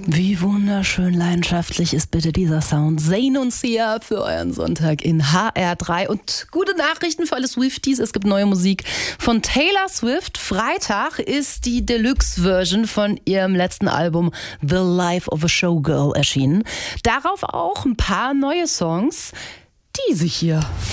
Wie wunderschön leidenschaftlich ist bitte dieser Sound. Zayn und Sia für euren Sonntag in HR3. Und gute Nachrichten für alle Swifties. Es gibt neue Musik von Taylor Swift. Freitag ist die Deluxe-Version von ihrem letzten Album The Life of a Showgirl erschienen. Darauf auch ein paar neue Songs. Diese hier.